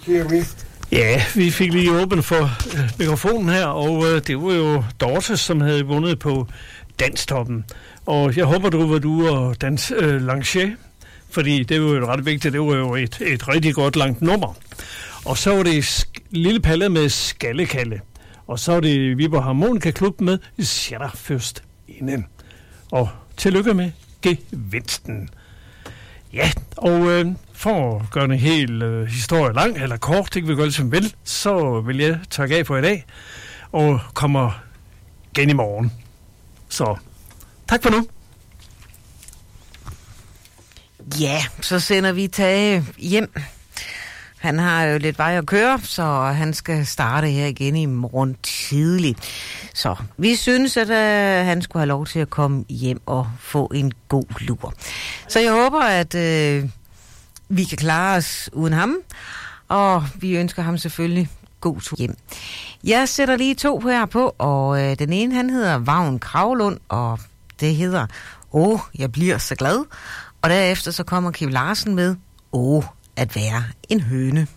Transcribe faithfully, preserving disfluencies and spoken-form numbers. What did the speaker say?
siger vi. Ja, vi fik lige åbent for øh, mikrofonen her, og øh, det var jo Dorte, som havde vundet på Danstoppen. Og jeg håber, du var du og dans øh, Langer, fordi det var jo ret vigtigt, det var jo et, et rigtig godt langt nummer. Og så var det sk- Lille Palle med Skallekalle, og så var det Viborg Harmonika Klub med Shatter først inden. Og tillykke med gevinsten. Ja, og øh, for at gøre en hel øh, historie lang eller kort, det kan vi gøre som vel, så vil jeg takke af for i dag, og kommer igen i morgen. Så tak for nu. Ja, så sender vi Tage hjem. Han har jo lidt vej at køre, så han skal starte her igen i morgen tidligt. Så vi synes, at øh, han skulle have lov til at komme hjem og få en god lur. Så jeg håber, at øh, vi kan klare os uden ham, og vi ønsker ham selvfølgelig god tur hjem. Jeg sætter lige to her på, og øh, den ene, han hedder Vagn Kravlund, og det hedder Åh, jeg bliver så glad. Og derefter så kommer Kim Larsen med Åh, at være en høne.